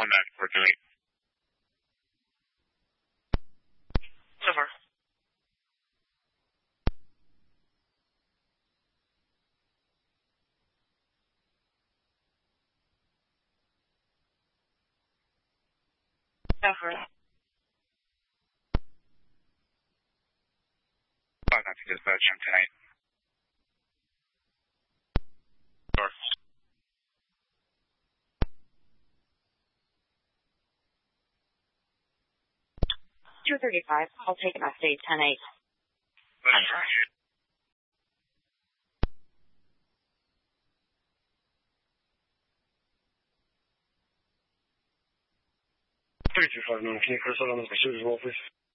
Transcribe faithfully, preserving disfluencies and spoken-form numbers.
one nine four two eight. Over. Over. five nine two dispatch, M ten eight. Over. two thirty-five, I'll take an update, ten eight. three two five nine, can you press that on the pursuit as well, please?